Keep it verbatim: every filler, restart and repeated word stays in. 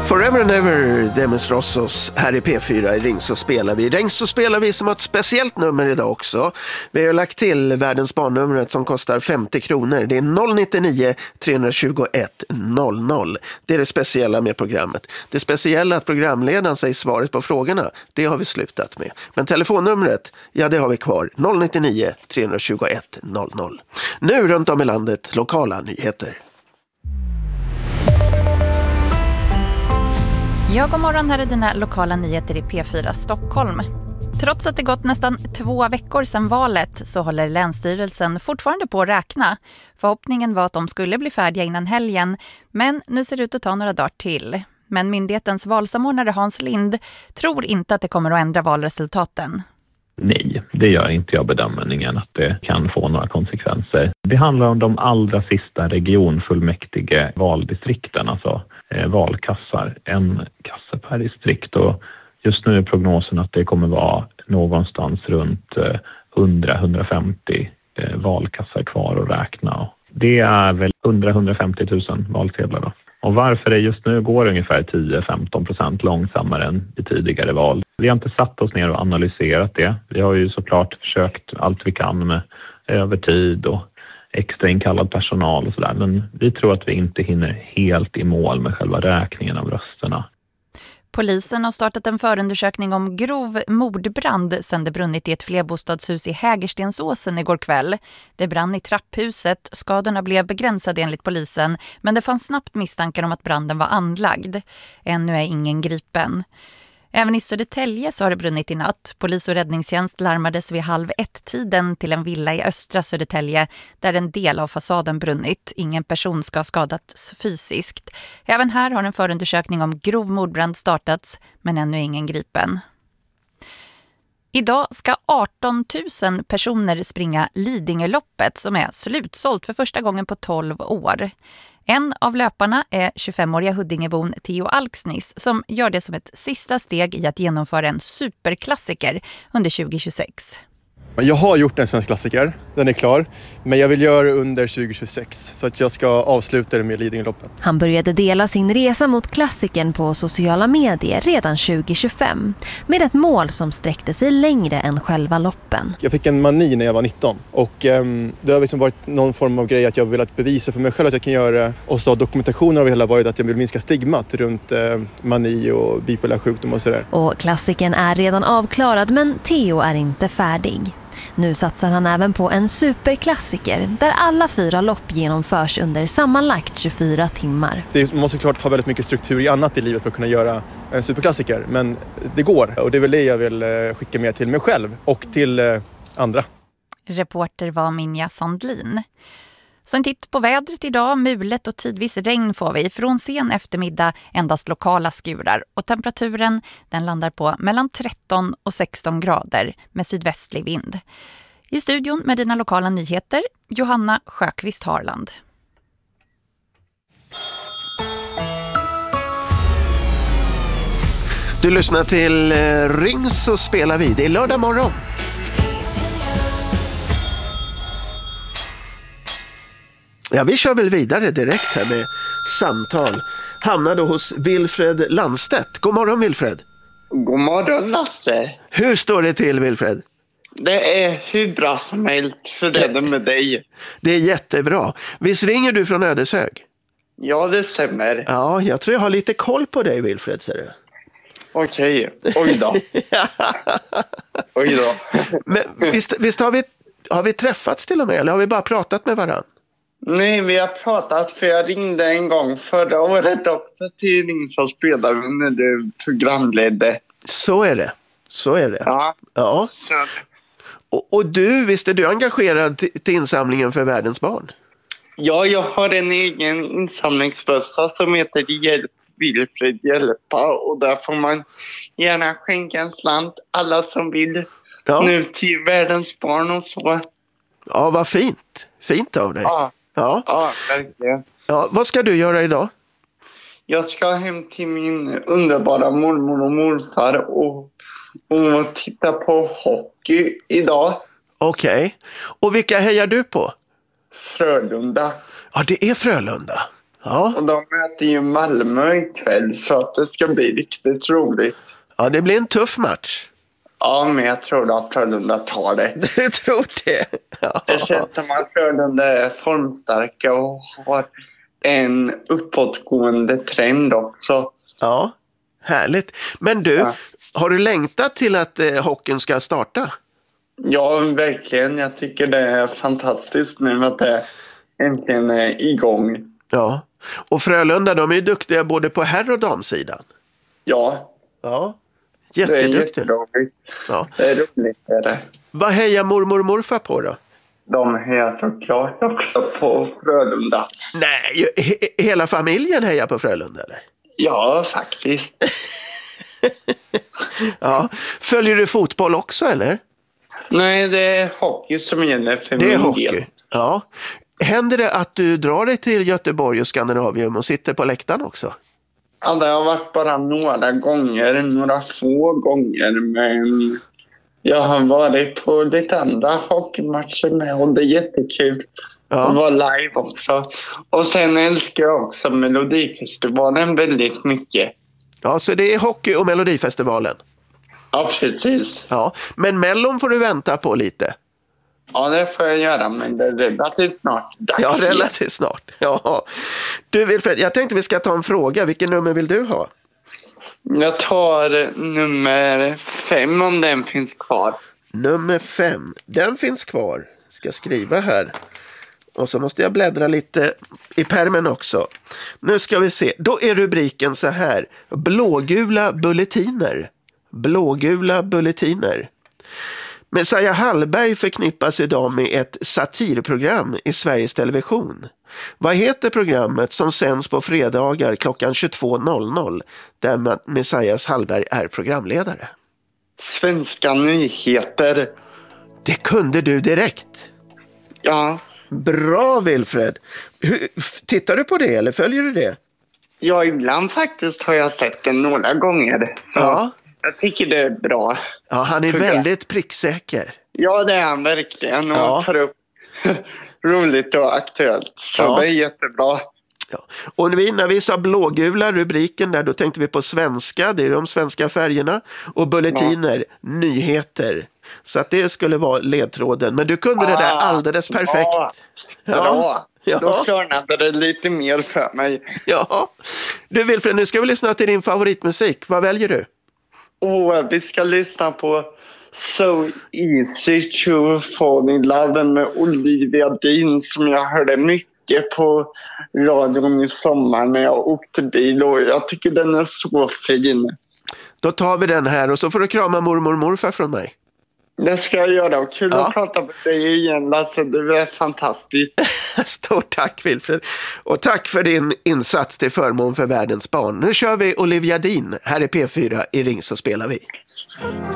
Forever and Ever, Demis Rossos, här i P fyra i Ring så spelar vi. I Ring så spelar vi som ett speciellt nummer idag också. Vi har lagt till världens barnnumret som kostar femtio kronor. Det är noll nio tre två ett noll noll. Det är det speciella med programmet. Det speciella att programledaren säger svaret på frågorna, det har vi slutat med. Men telefonnumret, ja det har vi kvar. noll nio tre två ett noll noll. Nu runt om i landet, lokala nyheter. Ja, god morgon, här är dina lokala nyheter i P fyra Stockholm. Trots att det gått nästan två veckor sedan valet så håller Länsstyrelsen fortfarande på att räkna. Förhoppningen var att de skulle bli färdiga innan helgen, men nu ser det ut att ta några dagar till. Men myndighetens valsamordnare Hans Lind tror inte att det kommer att ändra valresultaten. Nej, det gör inte jag bedömningen att det kan få några konsekvenser. Det handlar om de allra sista regionfullmäktige valdistrikten, alltså eh, valkassar, en kassa per distrikt, och just nu är prognosen att det kommer vara någonstans runt eh, hundra till hundrafemtio eh, valkassar kvar att räkna. Det är väl hundra till hundrafemtio tusen valsedlar då. Och varför det just nu går ungefär tio till femton procent långsammare än i tidigare val. Vi har inte satt oss ner och analyserat det. Vi har ju såklart försökt allt vi kan med övertid och extra inkallad personal och sådär. Men vi tror att vi inte hinner helt i mål med själva räkningen av rösterna. Polisen har startat en förundersökning om grov mordbrand sedan det brunnit i ett flerbostadshus i Hägerstensåsen igår kväll. Det brann i trapphuset, skadorna blev begränsade enligt polisen, men det fanns snabbt misstankar om att branden var anlagd. Ännu är ingen gripen. Även i Södertälje så har det brunnit i natt. Polis och räddningstjänst larmades vid halv ett-tiden till en villa i östra Södertälje där en del av fasaden brunnit. Ingen person ska ha skadats fysiskt. Även här har en förundersökning om grov mordbrand startats, men ännu ingen gripen. Idag ska arton tusen personer springa Lidingöloppet som är slutsålt för första gången på tolv år. En av löparna är tjugofemåriga Huddingebon Theo Alksnis som gör det som ett sista steg i att genomföra en superklassiker under tjugo tjugosex. Jag har gjort en svensk klassiker, den är klar, men jag vill göra under tjugo tjugosex så att jag ska avsluta det med Lidingöloppet. Han började dela sin resa mot klassikern på sociala medier redan tjugo tjugofem med ett mål som sträckte sig längre än själva loppen. Jag fick en mani när jag var nitton och um, det har liksom varit någon form av grej att jag velat bevisa för mig själv att jag kan göra det. Och så dokumentationen av hela varit att jag vill minska stigmat runt uh, mani och bipolär sjukdom och sådär. Och klassikern är redan avklarad, men Theo är inte färdig. Nu satsar han även på en superklassiker där alla fyra lopp genomförs under sammanlagt tjugofyra timmar. Det måste klart ha väldigt mycket struktur i annat i livet för att kunna göra en superklassiker, men det går. Och det är väl det jag vill skicka med till mig själv och till andra. Reporter var Minja Sandlin. Så en titt på vädret idag, mulet och tidvis regn får vi. Från sen eftermiddag endast lokala skurar. Och temperaturen den landar på mellan tretton och sexton grader med sydvästlig vind. I studion med dina lokala nyheter, Johanna Sjöqvist Harland. Du lyssnar till Ring så spelar vi. Det är lördag morgon. Ja, vi kör väl vidare direkt här med samtal. Hamnade hos Wilfred Landstedt. God morgon, Wilfred. God morgon, Lasse. Hur står det till, Wilfred? Det är hur bra som helst, för det är med dig. Det är jättebra. Visst ringer du från Ödeshög? Ja, det stämmer. Ja, jag tror jag har lite koll på dig, Wilfred, ser du. Okej, oj då. Oj då. Men visst, visst har, vi, har vi träffats till och med, eller har vi bara pratat med varandra? Nej, vi har pratat, för jag ringde en gång förra året också till Ring som spelade när du programledde. Så är det, så är det. Ja. Ja. Så. Och, och du, visst är du engagerad till, till insamlingen för världens barn? Ja, jag har en egen insamlingsbössa som heter Hjälp Wilfred hjälpa, och där får man gärna skänka en slant, alla som vill, ja. Nu till världens barn och så. Ja, vad fint. Fint av dig. Ja, ja. ja verkligen. Ja, vad ska du göra idag? Jag ska hem till min underbara mormor och morfar och, och titta på hockey idag. Okej. Okay. Och vilka hejar du på? Frölunda. Ja, det är Frölunda. Ja. Och de möter ju Malmö ikväll så att det ska bli riktigt roligt. Ja, det blir en tuff match. Ja, men jag tror att Frölunda tar det. Du tror det? Ja. Det känns som att Frölunda är formstarka och har en uppåtgående trend också. Ja, härligt. Men du, ja. har du längtat till att eh, hockeyn ska starta? Ja, verkligen. Jag tycker det är fantastiskt nu att det äntligen är igång. Ja, och Frölunda, de är ju duktiga både på herr- och damsidan. Ja. Ja, jätteduktiga. Det är jätteroligt. Ja. Det är roligt, det är det. Vad hejar mormor och morfar på då? De hejar såklart också på Frölunda. Nej, he- hela familjen hejar på Frölunda, eller? Ja, faktiskt. Ja. Följer du fotboll också, eller? Nej, det är hockey som gäller för det min är hockey. del. Ja. Händer det att du drar dig till Göteborg och Skandinavium och sitter på läktaren också? Ja, det har varit bara några gånger, några få gånger, men jag har varit på lite andra hockeymatcher med och det är jättekul ja. att vara live också. Och sen älskar jag också Melodifestivalen väldigt mycket. Ja, så det är hockey och Melodifestivalen? Ja, precis. Ja, men Mellon får du vänta på lite. Ja, det får jag göra, men det är relativt snart. Dags. Ja, relativt snart. Ja. Du, Wilfred, jag tänkte vi ska ta en fråga. Vilken nummer vill du ha? Jag tar nummer fem om den finns kvar. Nummer fem, den finns kvar. Ska skriva här. Och så måste jag bläddra lite i pärmen också. Nu ska vi se. Då är rubriken så här. Blågula bulletiner. Blågula bulletiner. Messiah Hallberg förknippas idag med ett satirprogram i Sveriges Television. Vad heter programmet som sänds på fredagar klockan tjugotvå noll noll där Messiah Hallberg är programledare? Svenska nyheter. Det kunde du direkt. Ja. Bra, Wilfred. Hur, tittar du på det eller följer du det? Ja, ibland faktiskt har jag sett det några gånger. Så ja. Jag tycker det är bra. Ja, han är program. väldigt pricksäker. Ja, det är han verkligen. Och ja. tar upp roligt och aktuellt. Så ja. det är jättebra. Ja. Och när vi, när vi sa blågula rubriken där, då tänkte vi på svenska. Det är de svenska färgerna. Och bulletiner, ja. nyheter. Så att det skulle vara ledtråden. Men du kunde ah, det där alldeles perfekt. Ja. Bra. Ja. Då klarnade det lite mer för mig. Ja. Du Wilfred, nu ska vi lyssna till din favoritmusik. Vad väljer du? Oh, vi ska lyssna på So Easy to Fall in Love med Olivia Dean som jag hörde mycket på radion i sommar när jag åkte bil och jag tycker den är så fin. Då tar vi den här och så får du krama mormor och morfar från mig. Det ska jag göra och kul ja. att prata med dig igen Lasse, du är fantastisk. Stort tack Wilfred och tack för din insats till förmån för världens barn. Nu kör vi Olivia Dean, här är P fyra i Ring så spelar vi.